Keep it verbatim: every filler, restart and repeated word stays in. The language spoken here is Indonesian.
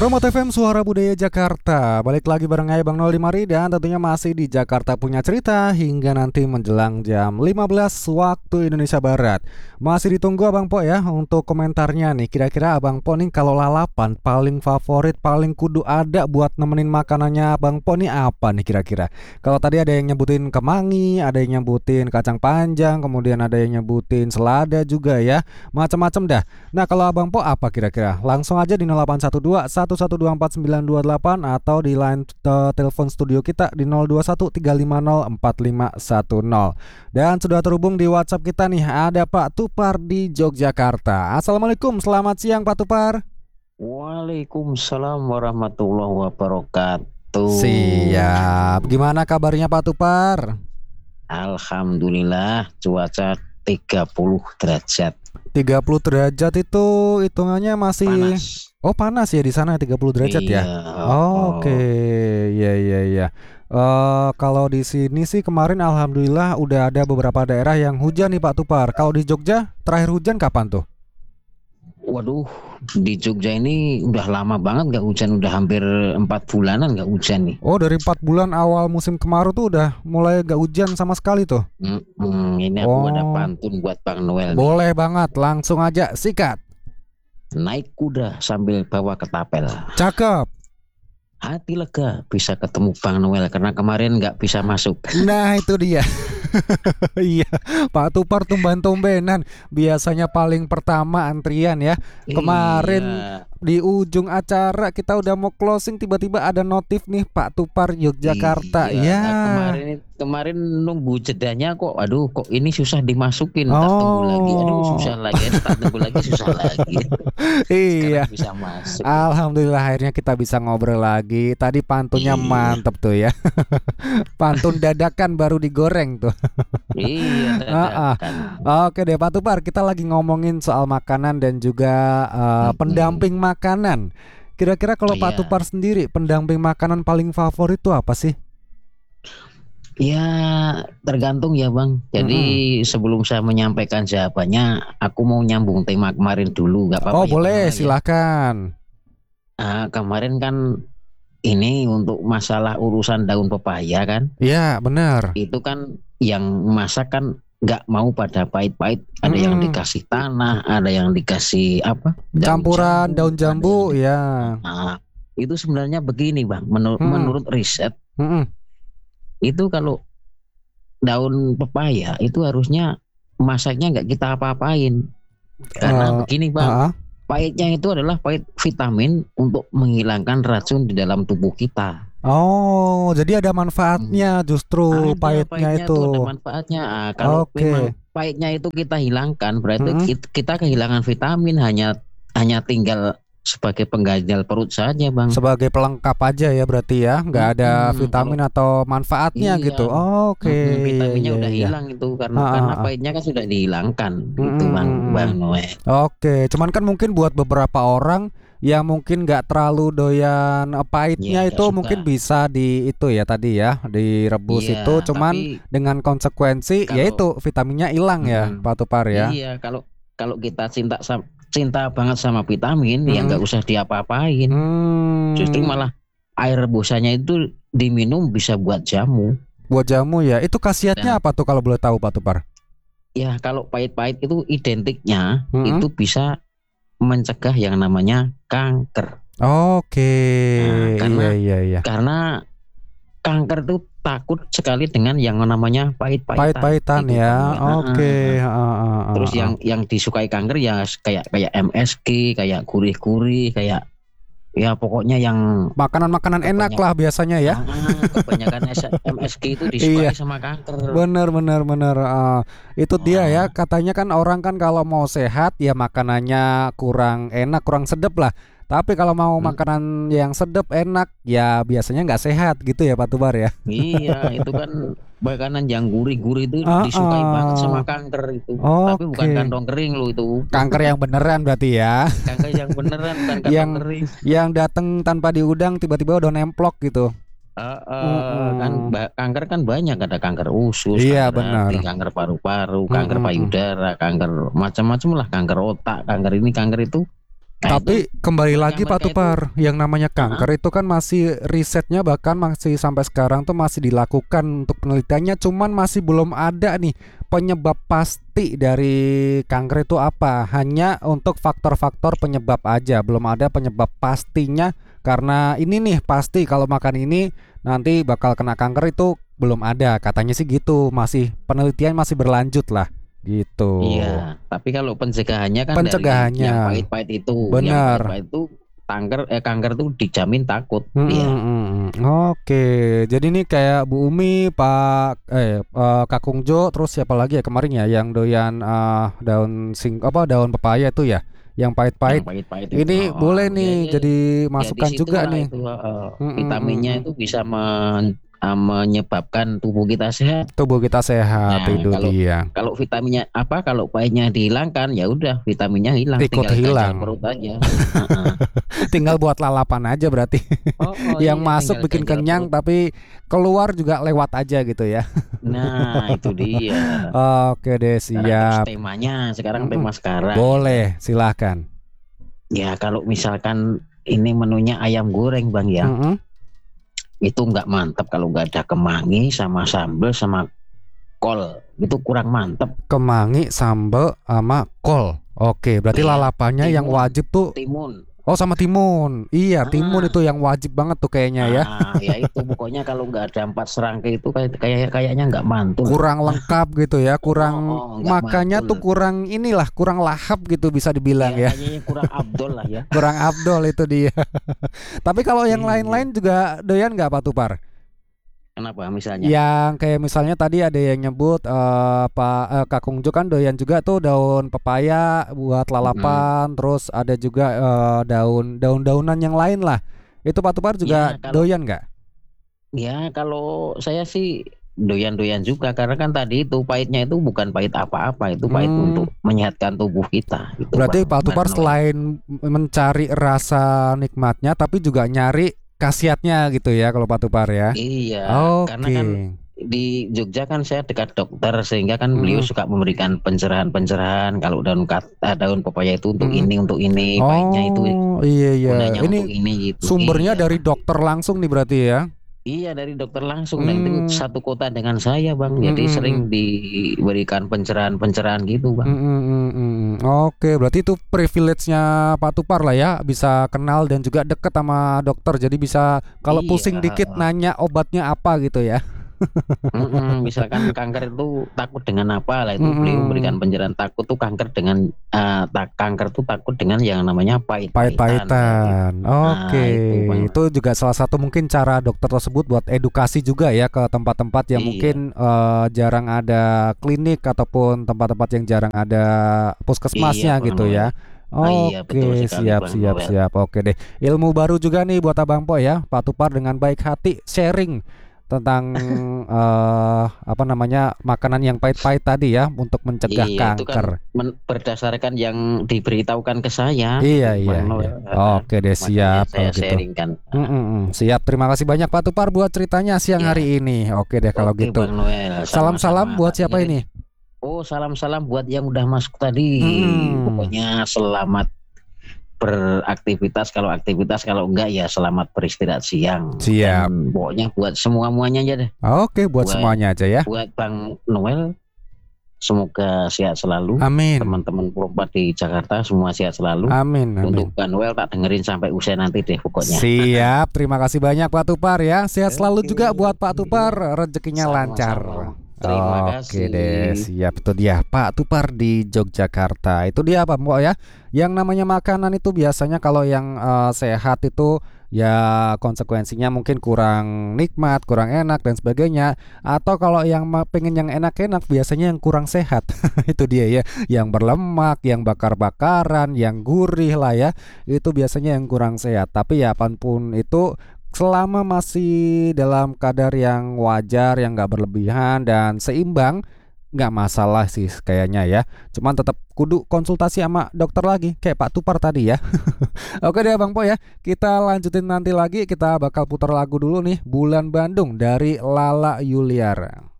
Promo T V M Suara Budaya Jakarta. Balik lagi bareng saya Bang Nol Dimari dan tentunya masih di Jakarta Punya Cerita hingga nanti menjelang jam lima belas waktu Indonesia Barat. Masih ditunggu Abang Po ya untuk komentarnya nih. Kira-kira Abang Po nih kalau lalapan paling favorit, paling kudu ada buat nemenin makanannya Abang Po nih apa nih kira-kira? Kalau tadi ada yang nyebutin kemangi, ada yang nyebutin kacang panjang, kemudian ada yang nyebutin selada juga ya. Macam-macam dah. Nah, kalau Abang Po apa kira-kira? Langsung aja di nol delapan satu dua satu satu dua empat sembilan dua delapan atau di line te- telepon studio kita di nol dua satu tiga lima nol empat lima satu nol. Dan sudah terhubung di WhatsApp kita nih ada Pak Tupar di Yogyakarta. Assalamualaikum, selamat siang Pak Tupar. Waalaikumsalam warahmatullahi wabarakatuh. Siap. Gimana kabarnya Pak Tupar? Alhamdulillah, cuaca tiga puluh derajat. tiga puluh derajat itu hitungannya masih Panas. Oh, panas ya di sana tiga puluh derajat Iya, ya. Oh, oh. Oke, ya ya ya. Eh kalau di sini sih kemarin alhamdulillah udah ada beberapa daerah yang hujan nih Pak Tupar. Kalau di Jogja terakhir hujan kapan tuh? Waduh, di Jogja ini udah lama banget nggak hujan, udah hampir empat bulanan nggak hujan nih. Oh, dari empat bulan awal musim kemarau tuh udah mulai gak hujan sama sekali tuh. Hmm, hmm, ini aku Oh, ada pantun buat Bang Noel nih. boleh banget, langsung aja sikat. Naik kuda sambil bawa ketapel. Cakep. Hati lega bisa ketemu Bang Noel karena kemarin nggak bisa masuk. Nah, itu dia. Iya, Pak Tupar tumben-tumbenan. Biasanya paling pertama antrian ya. Kemarin Iya. di ujung acara kita udah mau closing tiba-tiba ada notif nih Pak Tupar Yogyakarta. Iya, Ya. nah kemarin kemarin nunggu jedanya kok, aduh kok ini susah dimasukin, tak tunggu lagi, aduh Oh. susah lagi, tak tunggu lagi susah lagi. Iya. Sekarang bisa masuk. Alhamdulillah akhirnya kita bisa ngobrol lagi. Tadi pantunnya Iya. mantep tuh ya. Pantun dadakan baru digoreng tuh. Iya, Ah, ah. dadakan. Oke deh Pak Tupar, kita lagi ngomongin soal makanan dan juga uh, Mm-mm. pendamping makanan. Kira-kira kalau Pak Iya. Tupar sendiri pendamping makanan paling favorit tuh apa sih? Ya tergantung ya Bang. Jadi sebelum saya menyampaikan jawabannya, aku mau nyambung tema kemarin dulu, nggak apa-apa Oh ya Bang boleh, Noel ya? silakan. Ah, kemarin kan ini untuk masalah urusan daun pepaya kan. Iya benar. Itu kan yang masak kan nggak mau pada pahit-pahit, ada yang Mm-mm. dikasih tanah, ada yang dikasih apa, daun Campuran jambu, daun ada jambu yang- ya. Nah, itu sebenarnya begini Bang, menur- Mm-mm. menurut riset Mm-mm. itu kalau daun pepaya itu harusnya masaknya nggak kita apa-apain, karena Eh, begini Bang, ah, ah. pahitnya itu adalah pahit vitamin untuk menghilangkan racun di dalam tubuh kita. Oh, jadi ada manfaatnya justru Ada pahitnya pahitnya itu ada itu. manfaatnya. Ah, kalau Oke. memang pahitnya itu kita hilangkan, berarti Mm-mm. kit- kita kehilangan vitamin, hanya hanya tinggal sebagai pengganjal perut saja Bang. Sebagai pelengkap aja ya berarti ya, nggak ada Mm-mm, vitamin atau manfaatnya Iya. gitu. Oh, Oke, Mm-mm, iya vitaminnya iya udah iya. hilang itu karena Ah, ah, karena ah. pahitnya kan sudah dihilangkan gitu Mm-mm, Bang mm-mm. Bang Noel. Oke, cuman kan mungkin buat beberapa orang yang mungkin nggak terlalu doyan eh, pahitnya Iya, itu nggak mungkin suka. bisa di itu ya tadi ya direbus Iya, itu, cuman tapi dengan konsekuensi kalau yaitu vitaminnya hilang ya mm-mm, Pak Tupar ya. iya kalau kalau kita cinta sam- cinta banget sama vitamin, ya Mm-mm. nggak usah diapa-apain. Justru Hmm, malah air rebusannya itu diminum bisa buat jamu. buat jamu ya. Itu khasiatnya Dan apa tuh kalau boleh tahu Pak Tupar? ya kalau pahit-pahit itu identiknya Mm-mm. itu bisa mencegah yang namanya kanker. Oke, Nah, karena iya iya iya. karena kanker itu takut sekali dengan yang namanya pahit-pahitan Pahit-pahitan itu ya. Bang Noel. Ah, Oke, ah, ah. ah, ah, ah, Terus ah. yang yang disukai kanker ya kayak kayak M S G, kayak gurih-gurih, kayak ya pokoknya yang Makanan-makanan enak kebanyakan lah biasanya ya. ah, kebanyakan S- M S G itu disukai Iya, sama kanker. bener bener bener. Ah, itu dia ya. Nah, Katanya kan orang kan kalau mau sehat ya makanannya kurang enak, kurang sedap lah. Tapi kalau mau hmm, makanan yang sedap enak ya biasanya nggak sehat gitu ya Pak Tubar ya. iya itu kan makanan yang gurih-gurih itu Ah, disukai banget sama ah. kanker itu. Tapi bukan Oke. kantong kering lo itu. Kanker yang beneran berarti ya. Kanker yang beneran bukan kantong Yang kering. yang datang tanpa diundang tiba-tiba udah nemplok gitu. Ah, ah, kan Mm-mm. ba- kanker kan banyak, ada kanker usus, Iya kanker hati, benar. kanker paru-paru, kanker Mm-mm. payudara, kanker macam-macam lah, kanker otak, kanker ini, kanker itu. Nah, Tapi itu kembali lagi Pak mereka-mereka itu, Tupar, yang namanya ah, kanker itu kan masih risetnya bahkan masih sampai sekarang tuh masih dilakukan untuk penelitiannya, cuman masih belum ada nih penyebab pasti dari kanker itu apa. Hanya untuk faktor-faktor penyebab aja, belum ada penyebab pastinya karena ini nih pasti kalau makan ini nanti bakal kena kanker itu belum ada. Katanya sih gitu, masih penelitian masih berlanjut lah gitu. iya. Tapi kalau pencegahannya kan dari Pencegahannya yang pahit-pahit itu, yang benar. pahit-pahit itu kanker, eh kanker tuh dijamin takut, Mm, iya. mm, mm, mm. Oke, jadi ini kayak Bu Umi, Pak eh eh, Kak Kungjo, terus siapa lagi ya kemarin ya yang doyan eh, daun sing apa daun pepaya itu ya, yang Yang pahit-pahit. pahit-pahit itu, Ini oh, boleh ya, nih ya, jadi ya di masukan juga situlah nih. itu eh, Mm, mm, mm, vitaminnya mm. itu bisa men- eh, menyebabkan tubuh kita sehat. Tubuh kita sehat, Nah, itu kalau dia. kalau vitaminnya apa, kalau pahitnya dihilangkan, ya udah vitaminnya hilang, Ikut tinggal ganjal hilang. perut aja. Heeh. Tinggal buat lalapan aja berarti. Oh, oh Yang iya, masuk tinggal bikin ganjal kenyang perut. tapi keluar juga lewat aja gitu ya. Nah, itu dia. Oke deh, Sekarang terus siap. temanya, sekarang Mm, mm. tema sekarang ya kan. Boleh, silahkan. Ya kalau misalkan ini menunya ayam goreng Bang ya, Mm-mm. itu nggak mantap kalau nggak ada kemangi sama sambal sama kol, itu kurang mantap. Kemangi, sambal, sama kol. Oke, berarti Iya, lalapannya yang timun, wajib tuh. timun. Oh, sama timun. Iya, timun Ah, itu yang wajib banget tuh kayaknya ya. ah, ya itu pokoknya kalau nggak ada empat serangkai itu kayak kayak kayaknya nggak mantul. Kurang lengkap gitu ya, Oh, kurang oh, nggak makannya mantul. tuh kurang inilah, kurang lahap gitu bisa dibilang Ya ya. kayaknya kurang abdol lah ya. Kurang afdol itu dia. Tapi kalau yang Iya. lain-lain juga doyan nggak Pak Tupar? Kenapa misalnya? Yang kayak misalnya tadi ada yang nyebut eh, Pak eh, Kak Kungjo kan doyan juga tuh daun pepaya buat Mm. lalapan, terus ada juga eh, daun daun-daunan yang lain lah. Itu Pak Tupar juga Ya kalau doyan nggak? ya kalau saya sih doyan-doyan juga karena kan tadi itu pahitnya itu bukan pahit apa-apa, itu pahit Hmm, untuk menyehatkan tubuh kita itu berarti Bang Pak Tupar Manuel. selain mencari rasa nikmatnya, tapi juga nyari khasiatnya gitu ya kalau Pak Tupar ya. Iya, karena kan Oke. di Jogja kan saya dekat dokter sehingga kan beliau Mm-mm, suka memberikan pencerahan-pencerahan kalau daun kat, eh, daun pepaya itu untuk mm-mm. ini untuk ini, pahitnya itu Oh iya iya. gunanya Ini untuk ini gitu. sumbernya Iya, dari Bang. dokter langsung nih berarti ya. Iya dari dokter langsung dan itu Hmm. satu kota dengan saya Bang. Mm, Jadi mm, sering mm. diberikan pencerahan-pencerahan gitu Mm, Bang. mm, mm, mm. Oke, berarti itu privilege-nya Pak Tupar lah ya, bisa kenal dan juga deket sama dokter. Jadi bisa kalau Iya, pusing dikit heeh. nanya obatnya apa gitu ya. Mm-mm. Misalkan kanker itu takut dengan apa lah Mm, itu beliau mm. memberikan pencerahan takut tuh kanker dengan eh, tak kanker tuh takut dengan yang namanya pahit-pahitan kayak gitu. Pahit-pahitan. Oke, Nah itu Bang. itu juga salah satu mungkin cara dokter tersebut buat edukasi juga ya ke tempat-tempat yang Iya, mungkin eh, jarang ada klinik ataupun tempat-tempat yang jarang ada iya puskesmasnya Bang gitu Noel. ya. Ah, iya betul Oke, sekali siap Bang siap Noel. siap. Oke deh. Ilmu baru juga nih buat Abang Po ya. Pak Tupar dengan baik hati sharing tentang eh apa namanya makanan yang pahit-pahit tadi ya untuk mencegah Iya itu kan kanker. men- berdasarkan yang diberitahukan ke saya Iya itu iya Bang iya. Noel. Heeh. Oke deh Makanya siap kalau saya gitu. sharingkan. Mm, mm, mm. Siap, terima kasih banyak Pak Tupar buat ceritanya siang Ya, hari ini. Oke deh kalau oke gitu. Bang Noel, Salam-salam sama-sama. buat Tak siapa dengerin. ini? Oh, salam-salam buat yang udah masuk tadi. Mm-mm. Pokoknya selamat beraktivitas, kalau aktivitas, kalau enggak ya selamat beristirahat siang. Siap. Dan pokoknya buat semua-muanya aja deh. Oke, buat Buat semuanya aja ya. buat Bang Noel semoga sehat selalu. Amin. Teman-teman perempat di Jakarta semua sehat selalu. Amin, Untuk amin. Bang Noel tak dengerin sampai usai nanti deh pokoknya. Siap, terima kasih banyak Pak Tupar ya. Sehat selalu juga Oke, buat Pak Tupar, rezekinya lancar. sama-sama. Terima Oke deh, kasih. siap. Itu dia Pak Tupar di Yogyakarta. Itu dia Pak Mbok ya. Yang namanya makanan itu biasanya kalau yang eh, sehat itu ya konsekuensinya mungkin kurang nikmat, kurang enak dan sebagainya. Atau kalau yang ma- pengen yang enak-enak biasanya yang kurang sehat. Itu dia ya, yang berlemak, yang bakar-bakaran, yang gurih lah ya. Itu biasanya yang kurang sehat. Tapi ya apapun itu selama masih dalam kadar yang wajar, yang nggak berlebihan dan seimbang, nggak masalah sih kayaknya ya. Cuman tetap kudu konsultasi sama dokter lagi, kayak Pak Tupar tadi ya. Oke deh Bang Po ya, kita lanjutin nanti lagi. Kita bakal putar lagu dulu nih, Bulan Bandung dari Lala Yuliara.